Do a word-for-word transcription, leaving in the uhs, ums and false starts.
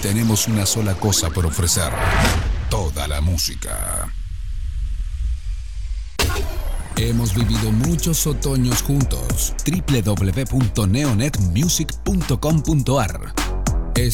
tenemos una sola cosa por ofrecer: toda la música. Hemos vivido muchos otoños juntos. doble u doble u doble u punto neonet music punto com punto a r